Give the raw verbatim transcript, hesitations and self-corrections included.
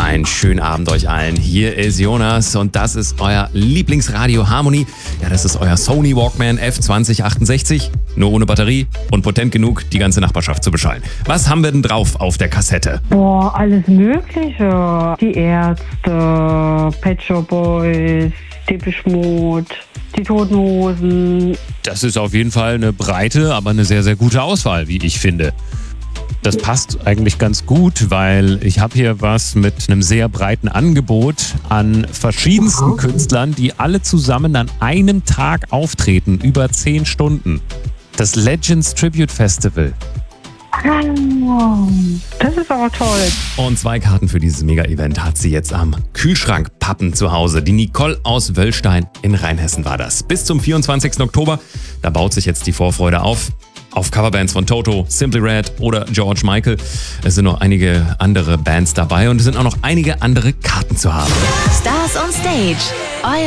Einen schönen Abend euch allen. Hier ist Jonas und das ist euer Lieblingsradio Harmony. Ja, das ist euer Sony Walkman F zwanzig achtundsechzig. Nur ohne Batterie und potent genug, die ganze Nachbarschaft zu beschallen. Was haben wir denn drauf auf der Kassette? Boah, alles Mögliche. Die Ärzte, Pet Shop Boys, Depeche Mode, die Toten Hosen. Das ist auf jeden Fall eine breite, aber eine sehr, sehr gute Auswahl, wie ich finde. Das passt eigentlich ganz gut, weil ich habe hier was mit einem sehr breiten Angebot an verschiedensten Künstlern, die alle zusammen an einem Tag auftreten, über zehn Stunden. Das Legends Tribute Festival. Das ist aber toll. Und zwei Karten für dieses Mega-Event hat sie jetzt am Kühlschrank pappen zu Hause. Die Nicole aus Wöllstein in Rheinhessen war das. Bis zum vierundzwanzigsten Oktober, da baut sich jetzt die Vorfreude auf. Auf Coverbands von Toto, Simply Red oder George Michael. Es sind noch einige andere Bands dabei und es sind auch noch einige andere Karten zu haben. Stars on Stage, eure